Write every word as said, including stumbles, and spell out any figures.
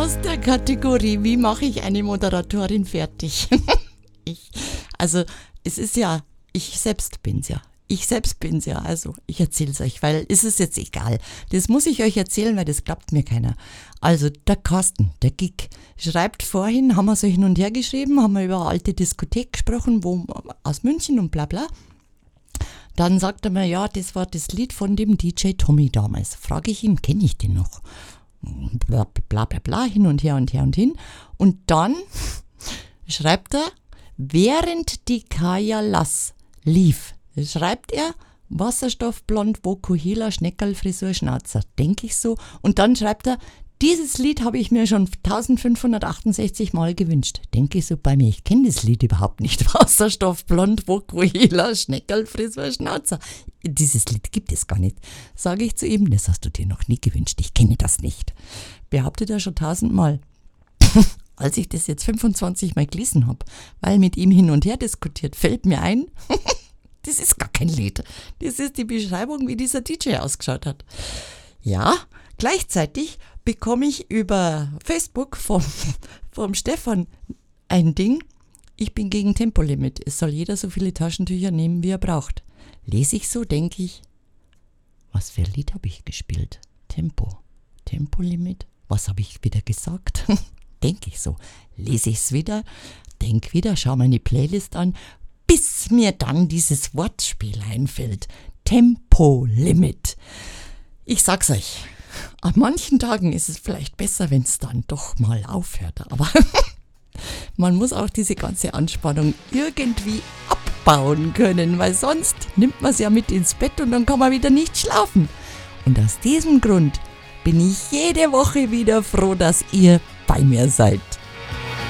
aus der Kategorie, wie mache ich eine Moderatorin fertig? ich, also es ist ja, ich selbst bin's ja. Ich selbst bin's ja, also ich erzähl's euch, weil es ist jetzt egal. Das muss ich euch erzählen, weil das glaubt mir keiner. Also der Carsten, der Gig, schreibt vorhin, haben wir so hin und her geschrieben, haben wir über eine alte Diskothek gesprochen, wo aus München und bla bla. Dann sagt er mir, ja, das war das Lied von dem D J Tommy damals. Frage ich ihn, kenne ich den noch? Bla bla bla bla, hin und her und her und hin. Und dann schreibt er, während die Kaya Lass lief, schreibt er, Wasserstoffblond, Vokuhila, Schneckerl, Frisur, Schnauzer. Denke ich so. Und dann schreibt er, dieses Lied habe ich mir schon eintausendfünfhundertachtundsechzig Mal gewünscht. Denke ich so bei mir, ich kenne das Lied überhaupt nicht. Wasserstoffblond, Vokuhila, Schneckerl, Frisur, Schnauzer. Dieses Lied gibt es gar nicht. Sage ich zu ihm, das hast du dir noch nie gewünscht. Ich kenne das nicht. Behauptet er schon tausendmal. Als ich das jetzt fünfundzwanzig Mal gelesen habe, weil mit ihm hin und her diskutiert, fällt mir ein, das ist gar kein Lied. Das ist die Beschreibung, wie dieser D J ausgeschaut hat. Ja, gleichzeitig bekomme ich über Facebook vom, vom Stefan ein Ding. Ich bin gegen Tempolimit. Es soll jeder so viele Taschentücher nehmen, wie er braucht. Lese ich so, denke ich, was für ein Lied habe ich gespielt? Tempo. Tempolimit? Was habe ich wieder gesagt? Denke ich so. Lese ich es wieder, denke wieder, schaue meine Playlist an, bis mir dann dieses Wortspiel einfällt. Tempolimit. Ich sag's euch, an manchen Tagen ist es vielleicht besser, wenn es dann doch mal aufhört. Aber man muss auch diese ganze Anspannung irgendwie abbauen können, weil sonst nimmt man es ja mit ins Bett und dann kann man wieder nicht schlafen. Und aus diesem Grund bin ich jede Woche wieder froh, dass ihr bei mir seid.